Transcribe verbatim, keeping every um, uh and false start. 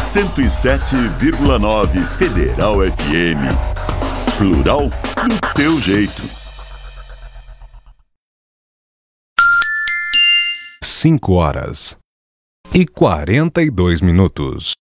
cento e sete vírgula nove Federal F M. Plural do teu jeito. Cinco horas e quarenta e dois minutos.